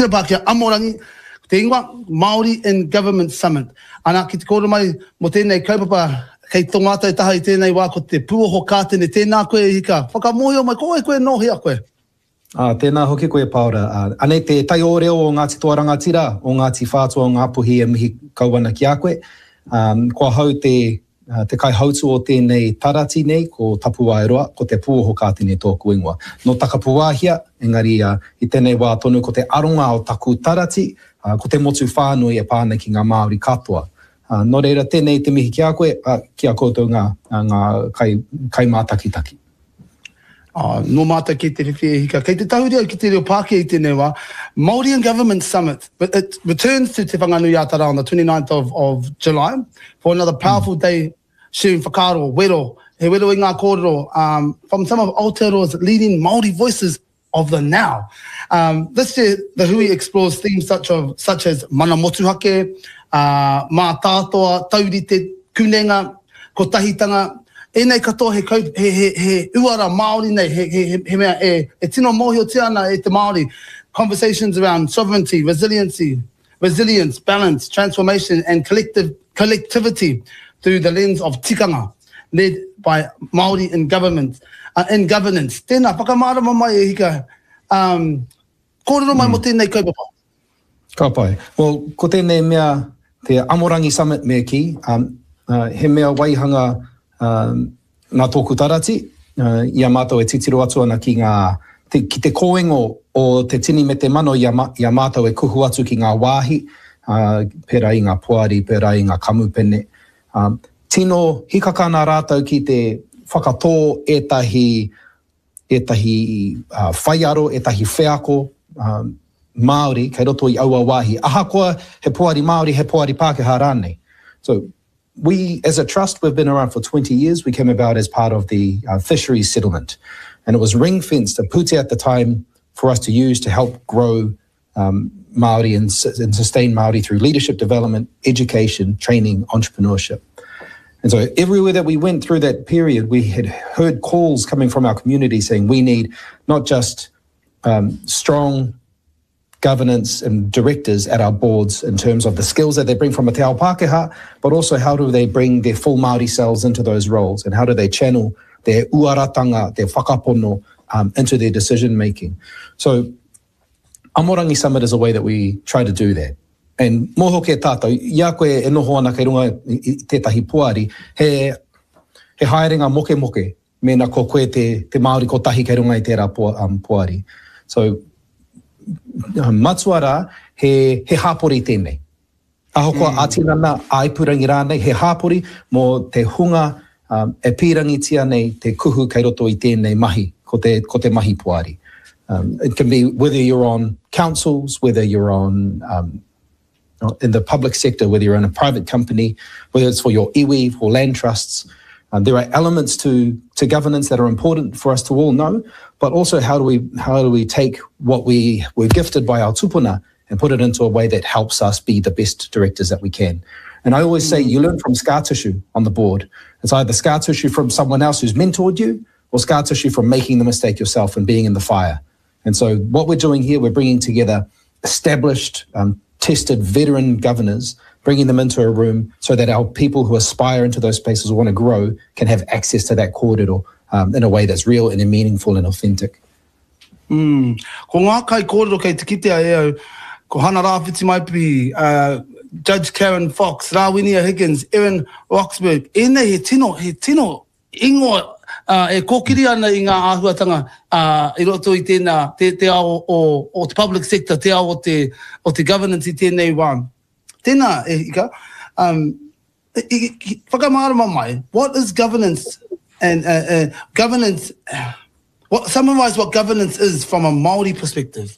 te Pākehā, Amorangi, te ingoa Māori in Government Summit. Ana ki te kōrero mai mo tēnei kaupapa kei tongata taha I tēnei wā ko te puoho kātene, tēnā koe hika. Whakamohio mai, koe nohi a koe? Tēnā hoki koe Paora. Anei te tai o reo o Ngāti Toarangatira, o Ngāti Whātua o Ngāpuhi e mihi kauana ki a koe. Kua hau te kai hautu o tēnei tarati nei, ko tapu airoa, ko te puoho kātene tōku ingoa. No takapuahia, engari I tēnei wā tonu ko te aronga o taku tarati, ko te motu whānui e pāna ki ngā Māori katoa. No reira, tēnei te mihi ki a koe, ki a koutou ngā kai mātakitaki. No mata ki te whiwhi hika. Kei te tahuria ki te reo Pākehā I tēnei wā, Māori and Government Summit. But it returns to Te Whanganui-a-Tara on the 29th of July for another powerful day sharing whakaaro, wero, he wero I ngā kōrero from some of Aotearoa's leading Māori voices of the now. This year, the hui explores themes such as mana motuhake, mā tātoa, taurite, kunenga, ko tahitanga. E nei katoa he uara Māori nei, he mea e tino mōhio te ana e te Māori. Conversations around sovereignty, resilience, balance, transformation and collectivity through the lens of tikanga, led by Māori in governance. Tēnā, whakamārama mai e hika, kōrero mai mo tēnei kaupapa. Ka pai. Well, ko tēnei mea, te Amorangi Summit mea ki, he mea waihanga nā tōku tarati, ia mātou e titiro atu ana ki ki te kōengo o te tini me te mano ia mātou e kuhu atu ki ngā wāhi, pera I ngā puari, pera I ngā kamupene. Tino hikakana rātou ki te whakatō etahi whaiaro, etahi wheako Māori, kei roto I aua wāhi. Ahakoa he puari Māori, he puari Pākehā rānei. So, we, as a trust, we've been around for 20 years. We came about as part of the fisheries settlement. And it was ring-fenced, a pute at the time, for us to use to help grow Māori and sustain Māori through leadership development, education, training, entrepreneurship. And so everywhere that we went through that period, we had heard calls coming from our community saying we need not just strong governance and directors at our boards in terms of the skills that they bring from a te ao Pākehā, but also how do they bring their full Māori selves into those roles and how do they channel their uaratanga, their whakapono into their decision making. So Amorangi Summit is a way that we try to do that. And moho ke tātou, ia koe e noho ana kei runga I tētahi puari, he haerenga moke mena ko koe te Māori ko tahi kei runga I tērā puari. So Matsuara, he hāpori tēnei. Ahakoa ātinana aipurangi rānei, he hāpori mō te hunga e pīrangi tia nei te kuhu kei roto I tēnei mahi, ko te mahi puari. It can be whether you're on councils, whether you're on in the public sector, whether you're in a private company, whether it's for your iwi, for land trusts. There are elements to governance that are important for us to all know, but also how do we take what we're gifted by our tupuna and put it into a way that helps us be the best directors that we can. And I always say you learn from scar tissue on the board. It's either scar tissue from someone else who's mentored you or scar tissue from making the mistake yourself and being in the fire. And so what we're doing here, we're bringing together established, tested veteran governors, bringing them into a room so that our people who aspire into those spaces or want to grow can have access to that corridor in a way that's real and meaningful and authentic. Ko ngā kai kōrero kei te kitea e au, ko hana rāwhiti mai pi, Judge Karen Fox, Rawinia Higgins, Erin Roxburgh, ēnei he tino ingoa e kōkiri ana I ngā āhuatanga I roto I tēnā, te ao o te public sector, te ao o te governance I tēnei wā. Tēnā e hika, whakamārama mai, what is governance and governance, summarize what governance is from a Māori perspective?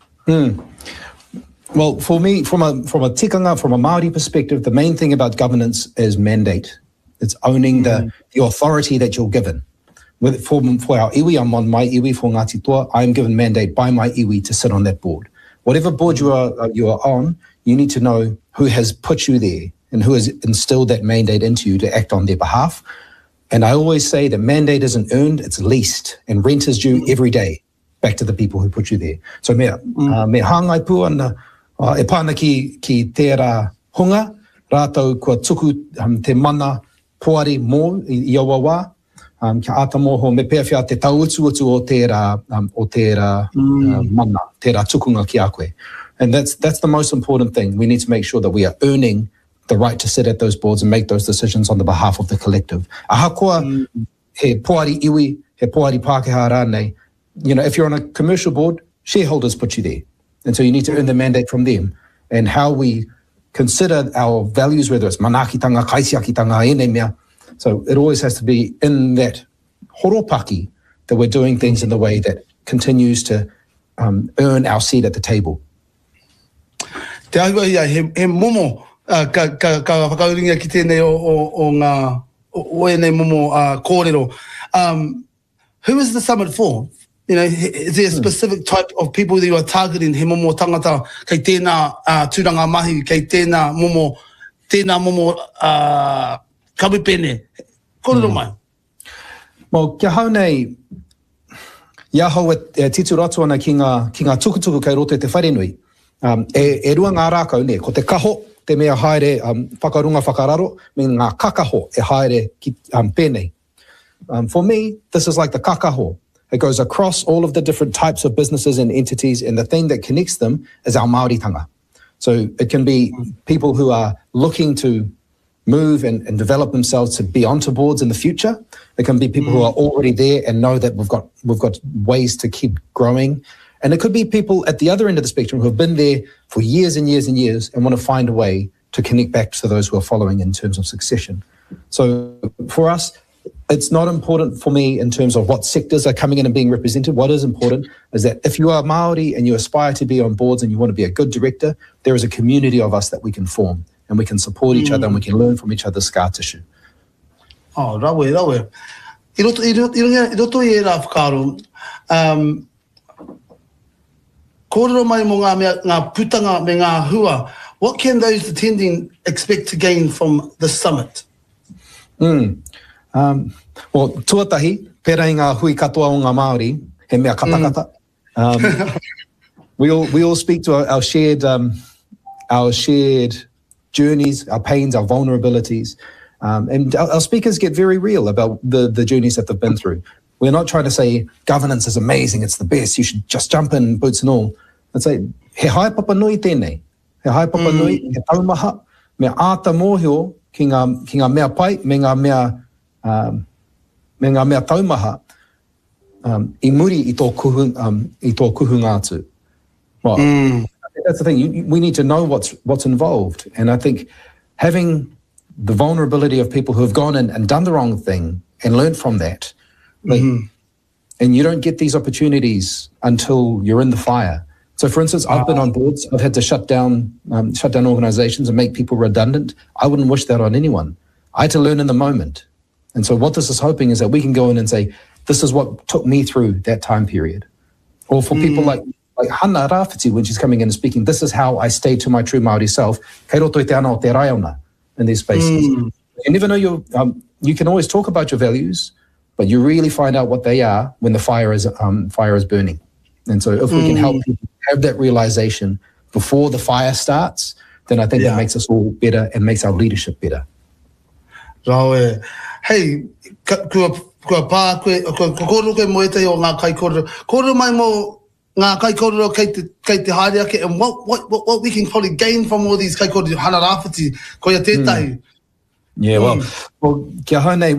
Well, for me, from a tikanga, from a Māori perspective, the main thing about governance is mandate. It's owning the authority that you're given. For our iwi, I'm on my iwi for Ngāti Toa, I'm given mandate by my iwi to sit on that board. Whatever board you are on, you need to know who has put you there and who has instilled that mandate into you to act on their behalf. And I always say that mandate isn't earned, it's leased, and rent is due every day. back to the people who put you there. So me hāngai pū ana, e pāna ki tērā hunga, rātou kua tuku te mana poari mō I aua wā, kia ata mōho me pēr whia te tau utu o tērā mana, tērā tukunga ki a koe. And that's the most important thing. We need to make sure that we are earning the right to sit at those boards and make those decisions on the behalf of the collective. Ahakoa, he poari iwi, he poari Pākehā rānei. You know, if you're on a commercial board, shareholders put you there. And so you need to earn the mandate from them. And how we consider our values, whether it's manakitanga, kaisiakitanga, ene mea. So it always has to be in that horopaki that we're doing things in the way that continues to earn our seat at the table. Te ahua ia, he momo ka whakauringa ki tēnei o ngā enei momo kōrero. Who is the summit for? You know, is there a specific type of people that you are targeting? He momo tangata kei tēnā tūranga mahi, kei tēnā momo kawipene. Kōrero mai? Well, kia hau nei, ia hau e titu ratu ana ki ngā tukutuku kei roto te wharenui. E rua ngā rākau ne, ko te kaho, te mea haere whakarunga whakararo, me ngā kakaho e haere ki pēnei. For me, this is like the kakaho. It goes across all of the different types of businesses and entities, and the thing that connects them is our Māoritanga. So it can be people who are looking to move and develop themselves to be onto boards in the future. It can be people who are already there and know that we've got ways to keep growing. And it could be people at the other end of the spectrum who have been there for years and years and years and want to find a way to connect back to those who are following in terms of succession. So for us, it's not important for me in terms of what sectors are coming in and being represented. What is important is that if you are Māori and you aspire to be on boards and you want to be a good director, there is a community of us that we can form and we can support each other and we can learn from each other's scar tissue. Oh, rawe. I roto I rā whakaro, kōrero mai mo ngā putanga me ngā hua. What can those attending expect to gain from the summit? Well, tuatahi, pērā I ngā hui katoa o ngā Māori, he mea katakata. We all speak to our shared journeys, our pains, our vulnerabilities. And our speakers get very real about the journeys that they've been through. We're not trying to say governance is amazing, it's the best, you should just jump in, boots and all. Let's say, he haipapa nui tēnei. He haipapa nui, he taumaha, me āta mōhio ki ngā mea pai, me ngā mea taumaha, I muri I tō kuhunga atu. Well, that's the thing, we need to know what's involved. And I think having the vulnerability of people who have gone in and done the wrong thing and learned from that, and you don't get these opportunities until you're in the fire. So, for instance, I've been on boards. I've had to shut down organizations and make people redundant. I wouldn't wish that on anyone. I had to learn in the moment. And so what this is hoping is that we can go in and say, this is what took me through that time period. Or for people like Hana Rāwhiti, when she's coming in and speaking, this is how I stayed to my true Māori self. Kei roto I te ana o te raiona in these spaces. You never know you can always talk about your values, but you really find out what they are when the fire is burning. And so if we can help people have that realization before the fire starts, then I think that makes us all better and makes our leadership better. Rawe. Hey, kua pā koe kōrero koe mo etai o ngā kai kōrero. Kōrero mai mo ngā kai kōrero kei te haere ake, and what we can probably gain from all these kai kōrero, Hana Rāwhiti, koe a tētahi. Yeah, well, kia haunei,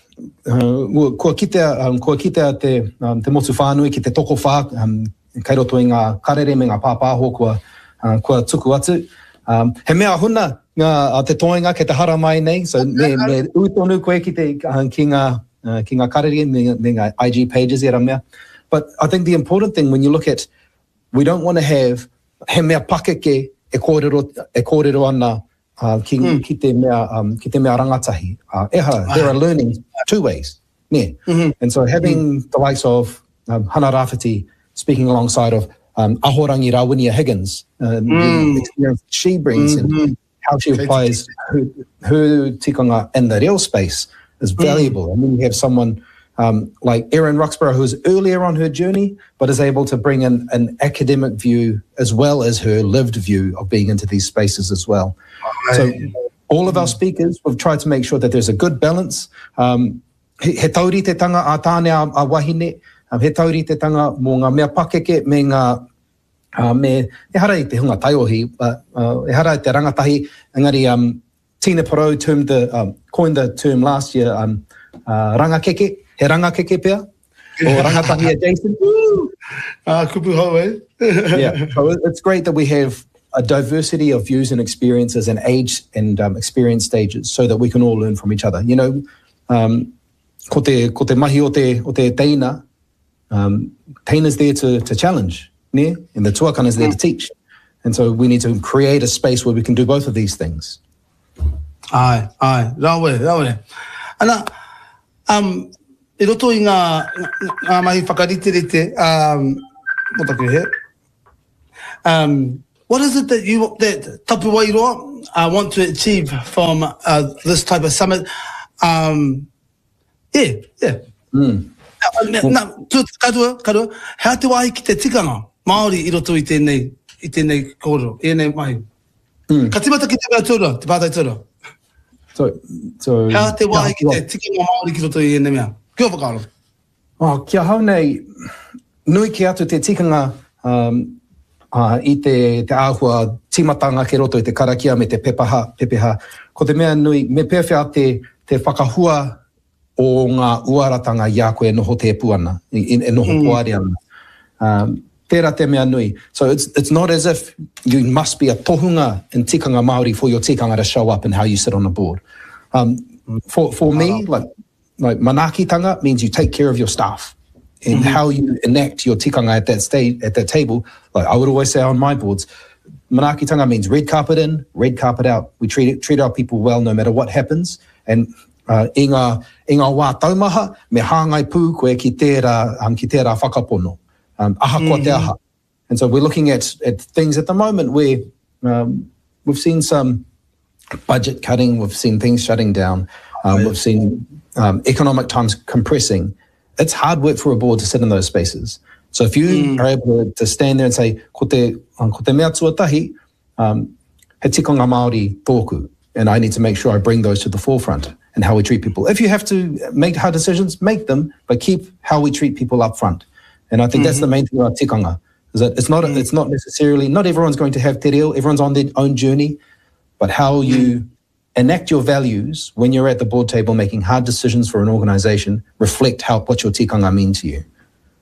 kua kitea te motu whānui ki te toko whā, kei roto I ngā karere me ngā pāpāho kua tuku atu. He mea huna te toenga ke te hara mai nei, so me utonu koe ki ngā karere me ngā IG pages era mea. But I think the important thing when you look at, we don't want to have he mea pakeke e kōrero ana ki te mea rangatahi. There are learning two ways. Ne? And so having the likes of Hana Rāwhiti speaking alongside of Ahorangi Rawinia Higgins, the experience she brings and how she applies her tikanga in the real space is valuable. And then you have someone like Erin Roxburgh, who's earlier on her journey, but is able to bring in an academic view as well as her lived view of being into these spaces as well. So all of our speakers, we've tried to make sure that there's a good balance. He tauri te tanga a tāne a wahine, he tauri te tanga mō ngā mea pakeke me ngā me e hara I te hunga taiohi, but e hara I te rangatahi. Engari, Tina Porou coined the term last year, rangakeke, he rangakeke pia, or rangatahi adjacent. Kupu hau, eh? Yeah, so it's great that we have a diversity of views and experiences and age and experience stages so that we can all learn from each other. You know, ko te mahi o te teina, teina's there to challenge, ne? And the tuakana's there to teach. And so we need to create a space where we can do both of these things. Ai, rawe. Ana, I roto I ngā mahi whakariterete, motake he. What is it that Tapu Wairoa want to achieve from this type of summit? Yeah. Nā, katua, hea te wāhi ki te tikanga Māori I roto I tēnei kōrero, nei mahi. Ka timata ki te mea tūra, te pātai tūra. So hea te wāhi ki te tikanga Māori ki roto I nei mea. Kia whakaaro? Kia hau nei, nui ki atu te tikanga I te āhua timatanga ke roto I te karakia me te pepeha. Ko te mea nui, me pewhia te whakahua o ngā uaratanga ia koe noho te epu ana, e noho poari ana. Tērā te mea nui. So it's not as if you must be a tohunga in tikanga Māori for your tikanga to show up and how you sit on a board. For me, like manakitanga means you take care of your staff and how you enact your tikanga at that table. Like I would always say on my boards, manakitanga means red carpet in, red carpet out. We treat our people well no matter what happens. And I ngā wā taumaha, me hāngai pū koe ki tērā whakapono. Aha kua te aha. And so we're looking at things at the moment where we've seen some budget cutting, we've seen things shutting down, we've seen economic times compressing. It's hard work for a board to sit in those spaces. So if you are able to stand there and say, ko te mea tuatahi, he tikanga Māori tōku, and I need to make sure I bring those to the forefront and how we treat people. If you have to make hard decisions, make them, but keep how we treat people up front. And I think that's the main thing about tikanga, is that it's not necessarily, not everyone's going to have te reo, everyone's on their own journey, but how you enact your values when you're at the board table making hard decisions for an organisation reflect what your tikanga mean to you.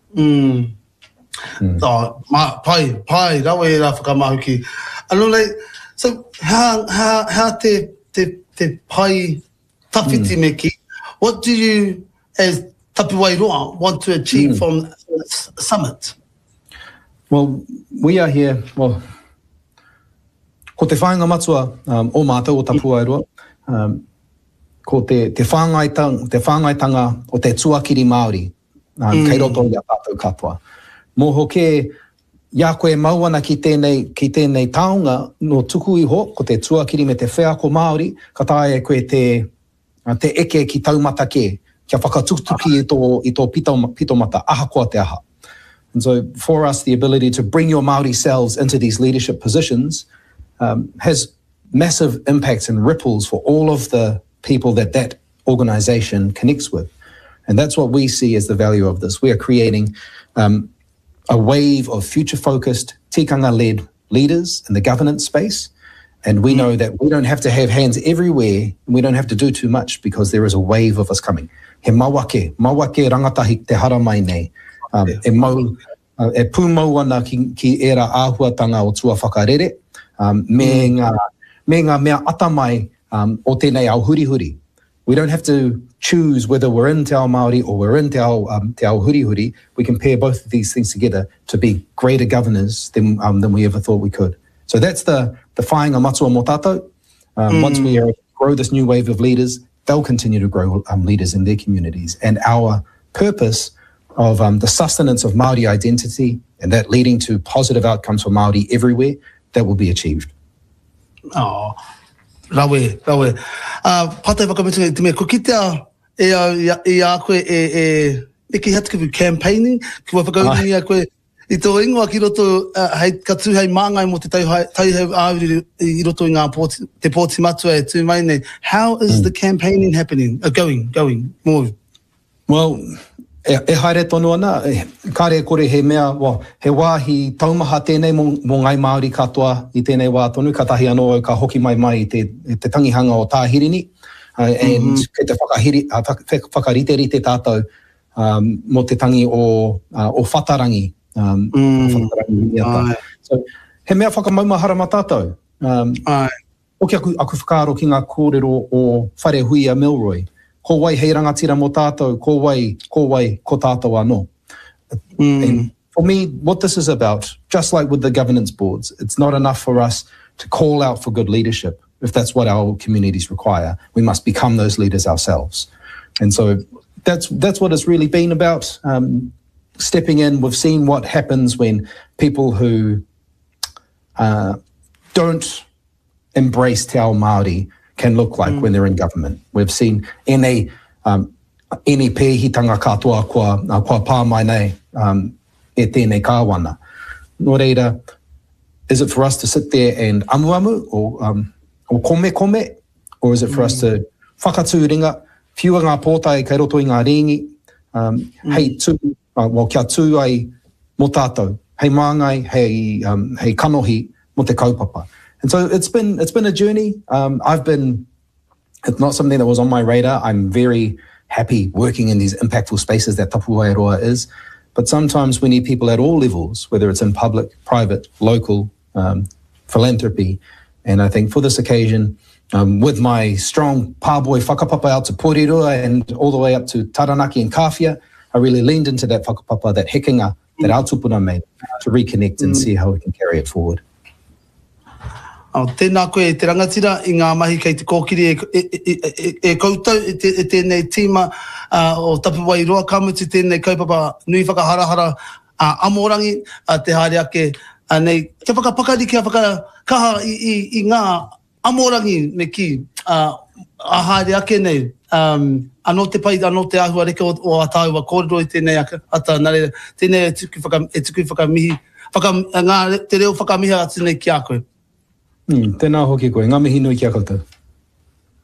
Pai, rawe e rā whakamahuki. Anole, so how te pai tawhiti meki, what do you, as Tapu Wairoa, want to achieve from this summit? Well, we are here, ko te whāinga matua o mātou o Tapu Wairoa, ko te whāngaitanga o te tuakiri Māori, kei roto I a tātou katoa. Mō hoke, ia koe mauana ki tēnei taonga no tuku iho, ko te tuakiri me te wheako Māori, ka tae koe te eke ki taumata ke, kia whakatutuki I tō pitomata, aha koa te aha. And so for us, the ability to bring your Māori selves into these leadership positions has massive impacts and ripples for all of the people that organisation connects with. And that's what we see as the value of this. We are creating a wave of future-focused, tikanga-led leaders in the governance space. And we know that we don't have to have hands everywhere, and we don't have to do too much because there is a wave of us coming. He mawake rangatahi te hara mai nei. E pūmau ana ki era āhuatanga o tua whakarere, me ngā mea atamai o tēnei au hurihuri. We don't have to choose whether we're in Te Ao Māori or we're in Te Ao Hurihuri. We can pair both of these things together to be greater governors than we ever thought we could. So that's the whāinga matua mō tātou. Once we grow this new wave of leaders, they'll continue to grow leaders in their communities. And our purpose of the sustenance of Māori identity and that leading to positive outcomes for Māori everywhere, that will be achieved. Oh, rawe. Pātai whakamitunga te mea, ko kitea e a koe e ki hatuku campaigning, ki wa whakaungi a koe, I tō ingoa ki roto, hei katu hei māngai mo te tauheu āuri I roto I ngā te pōti matua e tū mai nei. How is the campaigning happening? Going, more? Well, e haere tonu ana, kāre kore he mea, he wāhi taumaha tēnei mō ngai Māori katoa I tēnei wā tonu, ka tahi anō au ka hoki mai I te tangihanga o Tāhirini, and kei te whakariterite tātou mō te tangi o Whatarangi, So, he mea whakamaumahara ma tātou. Oki aku whakaaro ki ngā kōrero o Whare Hui a Milroy. Ko wai hei rangatira mo tātou, ko wai ko tātou anō. And for me, what this is about, just like with the governance boards, it's not enough for us to call out for good leadership. If that's what our communities require, we must become those leaders ourselves. And so that's what it's really been about. Stepping in, we've seen what happens when people who don't embrace Te Ao Māori can look like when they're in government. We've seen NEP hitanga katoa kua pā mai nei e tēnei kāwana. Nō reira, is it for us to sit there and amu or kome, or is it for us to whakatūringa, whiua ngā pōtai kei roto I ngā ringi, hei tū, kia tū ai mō tātou, hei māngai, hei kanohi mō te kaupapa. And so it's been a journey. It's not something that was on my radar. I'm very happy working in these impactful spaces that Tapu Wairoa is. But sometimes we need people at all levels, whether it's in public, private, local, philanthropy. And I think for this occasion, with my strong pāboy whakapapa out to Porirua and all the way up to Taranaki and Kawhia, I really leaned into that whakapapa, that hekenga that our tupuna made to reconnect and see how we can carry it forward. Tēnā koe te rangatira I ngā mahi kei te kōkiri e koutou e tēnei tīma o Tapu Wairoa kamutu tēnei kaupapa nui whakaharahara amorangi te haere ake nei te whakapakari kia whakakaha I ngā amorangi me ki a haere ake nei anō te pai, anō te ahua reke o ataua kōrero I tēnei ata nare tēnei e tuku whakamihi te reo whakamihi atu nei ki a koe. Tēnā hoki koe, ngā mihi nui kia koutou.